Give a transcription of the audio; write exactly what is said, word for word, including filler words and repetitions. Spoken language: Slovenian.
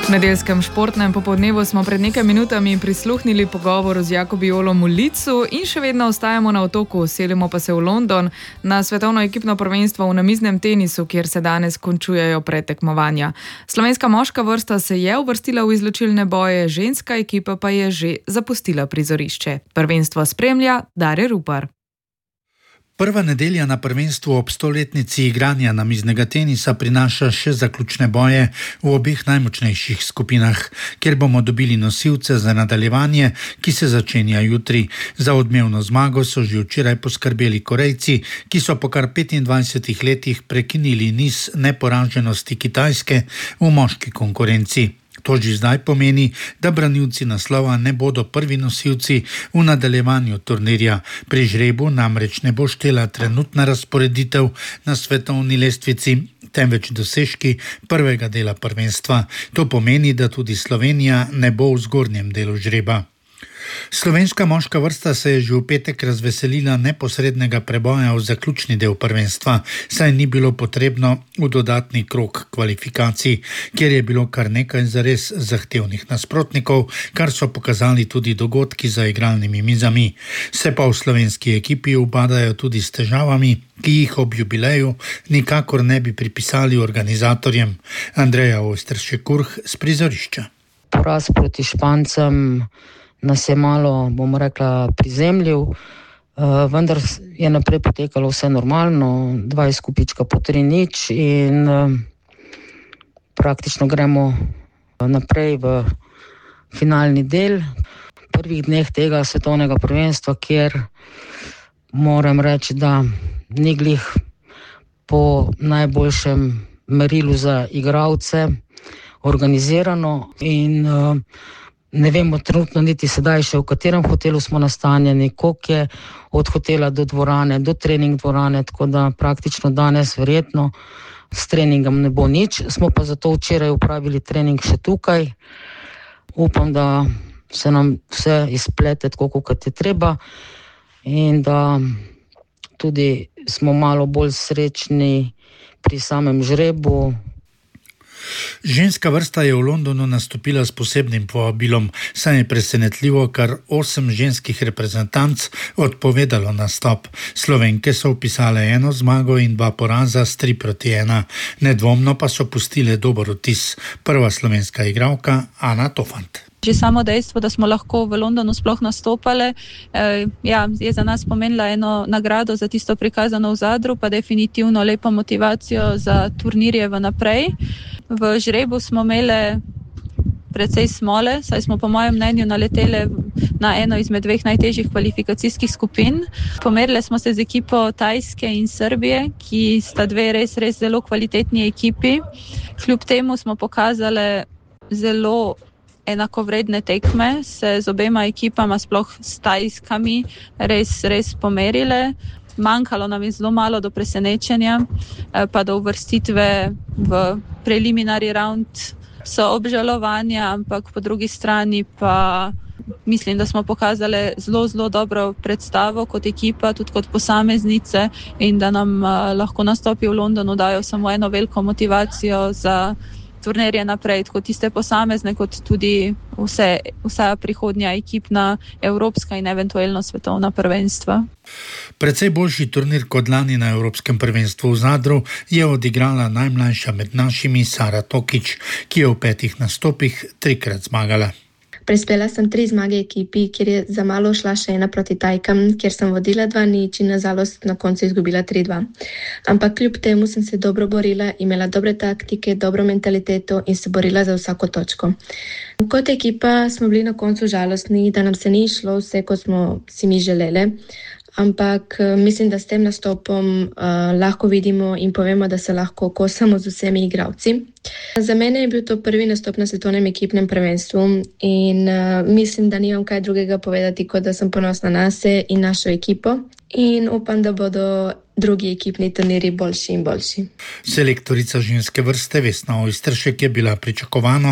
V nedeljskem športnem popoldnevu smo pred nekaj minutami prisluhnili pogovoru z Jakobom v Licu in še vedno ostajamo na otoku, selimo pa se v London na svetovno ekipno prvenstvo v namiznem tenisu, kjer se danes končujejo pretekmovanja. Slovenska moška vrsta se je uvrstila v izločilne boje, ženska ekipa pa je že zapustila prizorišče. Prvenstvo spremlja Dare Rupar. Prva nedelja na prvenstvu ob stoletnici igranja namiznega tenisa prinaša še zaključne boje v obeh najmočnejših skupinah, kjer bomo dobili nosilce za nadaljevanje, ki se začenja jutri. Za odmevno zmago so že včeraj poskrbeli Korejci, ki so po kar petindvajsetih letih prekinili niz neporaženosti Kitajske v moški konkurenci. To že zdaj pomeni, da branilci naslova ne bodo prvi nosilci v nadaljevanju turnirja. Pri žrebu namreč ne bo štela trenutna razporeditev na svetovni lestvici, temveč dosežki prvega dela prvenstva. To pomeni, da tudi Slovenija ne bo v zgornjem delu žreba. Slovenska moška vrsta se je že v petek razveselila neposrednega preboja v zaključni del prvenstva, saj ni bilo potrebno v dodatni krog kvalifikacij, kjer je bilo kar nekaj zares zahtevnih nasprotnikov, kar so pokazali tudi dogodki za igralnimi mizami. Se pa v slovenski ekipi ubadajo tudi s težavami, ki jih ob jubileju nikakor ne bi pripisali organizatorjem. Andreja Ojsteršek-Kurh z prizorišča. Poraz proti Špancem nas je malo, bomo rekla, prizemljil, vendar je naprej potekalo vse normalno, dva izkupička po tri nič in praktično gremo naprej v finalni del prvih dneh tega svetovnega prvenstva, kjer moram reči, da ni glih po najboljšem merilu za igralce organizirano in ne vemo trenutno niti sedaj še, v katerem hotelu smo nastanjeni, koliko je od hotela do dvorane, do trening dvorane, tako da praktično danes verjetno s treningom ne bo nič. Smo pa zato včeraj upravili trening še tukaj. Upam, da se nam vse izplete tako, kot je treba in da tudi smo malo bolj srečni pri samem žrebu. Ženska vrsta je v Londonu nastopila s posebnim povabilom, saj je presenetljivo kar osem ženskih reprezentanc odpovedalo nastop. Slovenke so vpisale eno zmago in dva poraza s tri proti ena. Nedvomno pa so pustile dober vtis. Prva slovenska igralka Ana Tofant. Že samo dejstvo, da smo lahko v Londonu sploh nastopale, eh, ja, je za nas pomenila eno nagrado za tisto prikazano v Zadru, pa definitivno lepo motivacijo za turnirje v naprej. V žrebu smo imele precej smole, saj smo po mojem mnenju naletele na eno izmed dveh najtežjih kvalifikacijskih skupin. Pomerile smo se z ekipo Tajske in Srbije, ki sta dve res, res zelo kvalitetni ekipi. Kljub temu smo pokazale zelo enakovredne tekme, se z obema ekipama, sploh s Tajskami, res, res pomerile. Manjkalo nam je zelo malo do presenečenja, pa do uvrstitve v preliminary round. So obžalovanja, ampak po drugi strani pa mislim, da smo pokazali zelo, zelo dobro predstavo kot ekipa, tudi kot posameznice in da nam lahko nastopi v Londonu dajo samo eno veliko motivacijo za turnirje naprej, tako tiste posamezne, kot tudi vse, vsa prihodnja ekipna, evropska in eventualno svetovna prvenstva. Precej boljši turnir kot lani na Evropskem prvenstvu v Zadru je odigrala najmlajša med našimi Sara Tokič, ki je v petih nastopih trikrat zmagala. Prespela sem tri zmage ekipi, kjer je za malo šla še ena proti Tajkam, kjer sem vodila dva nič in na žalost na koncu izgubila tri dva. Ampak kljub temu sem se dobro borila, imela dobre taktike, dobro mentaliteto in se borila za vsako točko. Kot ekipa smo bili na koncu žalostni, da nam se ni išlo vse, kot smo si mi želele, ampak mislim, da s tem nastopom uh, lahko vidimo in povemo, da se lahko kosamo z vsemi igralci. Za mene je bil to prvi nastop na svetovnem ekipnem prvenstvu in uh, mislim, da nimam kaj drugega povedati, kot da sem ponosna na se in našo ekipo in upam, da bodo drugi ekipni turniri boljši in boljši. Selektorica ženske vrste Vesna Ojsteršek je bila pričakovano